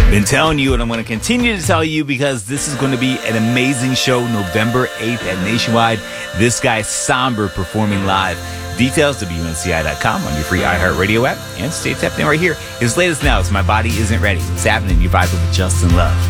Been telling you, and I'm going to continue to tell you, because this is going to be an amazing show November 8th at Nationwide. This guy Somber performing live. Details, WNCI.com, on your free iHeartRadio app, and stay tapped in right here. His latest now is My Body Isn't Ready. It's happening. You vibe with Justin Love.